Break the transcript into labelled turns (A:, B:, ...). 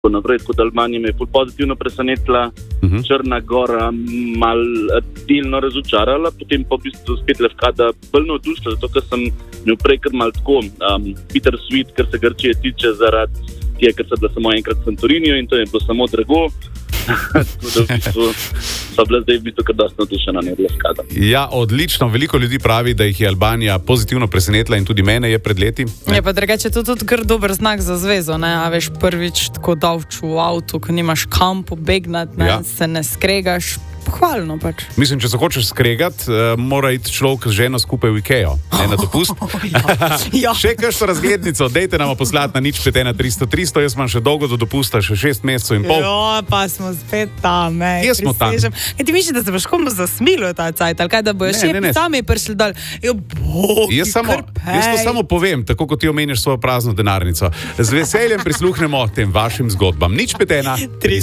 A: naprej, kot Albanija me je ful pozitivno presenetila, Črna Gora mal delno razočarala, potem pa v bistvu spet Lefkada bolj navdušila, zato ker sem imel prej kar mal tako bittersweet, kar se Grčije tiče, zaradi tega, ker sem bila samo enkrat v Santoriniju in to je bilo samo drago. Tako da v bistvu so bila zdaj v bistvu kar dosti navdušena nad Lefkada.
B: Ja, odlično. Veliko ljudi pravi, da jih je Albanija pozitivno presenetila in tudi mene je pred leti.
C: Je pa drugače to tudi kar dober znak za zvezo, ne? A veš, prvič tako davč v avtu, ko nimaš kam pobegnati, ne? Ja. Se ne skregaš. Pohvalno pač.
B: Mislim, če se hočeš skregati, mora iti človek z ženo skupaj v Ikeo. Ne na dopust.
C: Ja.
B: Še kakšno razglednico, dejte nam poslati na 051 300 300, jaz imam še dolgo do dopusta, še 6 mesecev in pol.
C: Ja, pa smo spet tam,
B: Kje smo tam?
C: Kaj ti misliš, da se boš komu zasmilo ta cajt, ali kaj, da bojo šefi sami prišli dol?
B: Jaz to samo povem, tako kot ti omeniš svojo prazno denarnico. Z veseljem prisluhnemo tem vašim zgodbam. 051 300